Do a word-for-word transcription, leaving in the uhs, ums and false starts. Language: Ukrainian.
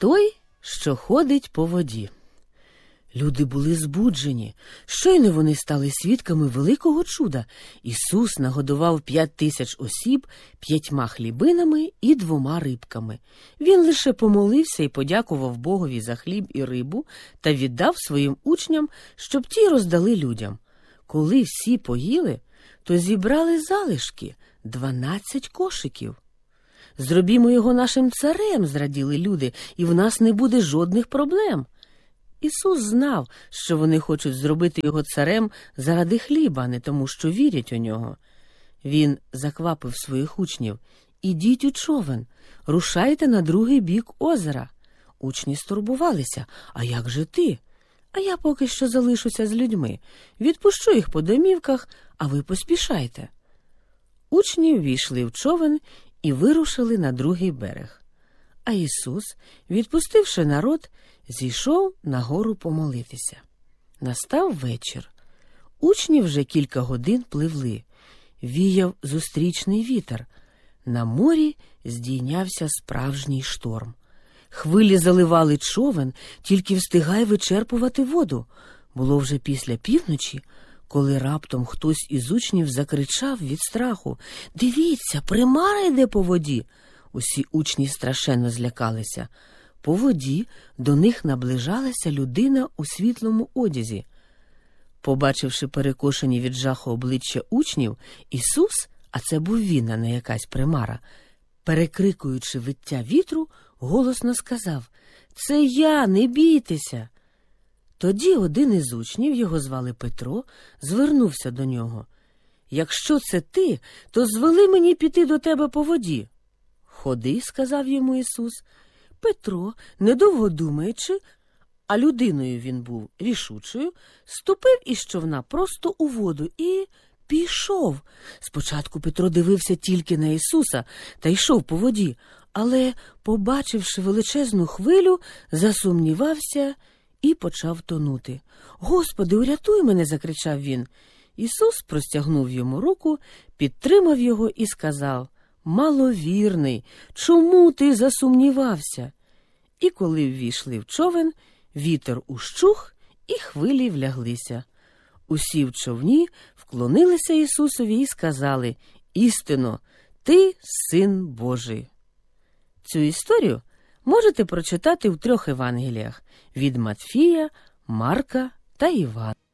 Той, що ходить по воді. Люди були збуджені. Щойно вони стали свідками великого чуда. Ісус нагодував п'ять тисяч осіб п'ятьма хлібинами і двома рибками. Він лише помолився і подякував Богові за хліб і рибу та віддав своїм учням, щоб ті роздали людям. Коли всі поїли, то зібрали залишки – дванадцять кошиків. «Зробімо його нашим царем», – зраділи люди, – «і в нас не буде жодних проблем». Ісус знав, що вони хочуть зробити його царем заради хліба, а не тому, що вірять у нього. Він заквапив своїх учнів: «Ідіть у човен, рушайте на другий бік озера». Учні стурбувалися: «А як же ти?» «А я поки що залишуся з людьми. Відпущу їх по домівках, а ви поспішайте». Учні ввійшли в човен і вирушили на другий берег. А Ісус, відпустивши народ, зійшов на гору помолитися. Настав вечір. Учні вже кілька годин пливли. Віяв зустрічний вітер. На морі здійнявся справжній шторм. Хвилі заливали човен, тільки встигай вичерпувати воду. Було вже після півночі, коли раптом хтось із учнів закричав від страху: «Дивіться, примара йде по воді!» Усі учні страшенно злякалися. По воді до них наближалася людина у світлому одязі. Побачивши перекошені від жаху обличчя учнів, Ісус, а це був він, а не якась примара, перекрикуючи виття вітру, голосно сказав: «Це я, не бійтеся!» Тоді один із учнів, його звали Петро, звернувся до нього: «Якщо це ти, то звели мені піти до тебе по воді». «Ходи», – сказав йому Ісус. Петро, недовго думаючи, а людиною він був рішучою, ступив із човна просто у воду і пішов. Спочатку Петро дивився тільки на Ісуса та йшов по воді, але, побачивши величезну хвилю, засумнівався і почав тонути. «Господи, урятуй мене!» – закричав він. Ісус простягнув йому руку, підтримав його і сказав: «Маловірний, чому ти засумнівався?» І коли ввійшли в човен, вітер ущух і хвилі вляглися. Усі в човні вклонилися Ісусові і сказали: «Істинно, ти Син Божий». Цю історію можете прочитати в трьох Євангеліях – від Матфія, Марка та Івана.